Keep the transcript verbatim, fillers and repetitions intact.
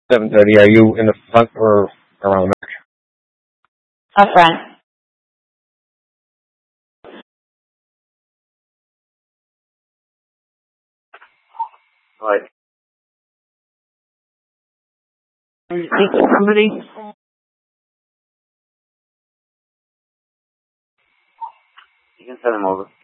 seven thirty. Are you in the front or around the back? Up front. Right. Can you speak to somebody? You can send him over.